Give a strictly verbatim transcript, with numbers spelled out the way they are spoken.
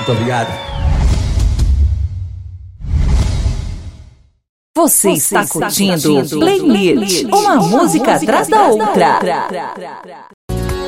Muito obrigado. Você, Você está, está curtindo, curtindo Playlist, uma música atrás da outra.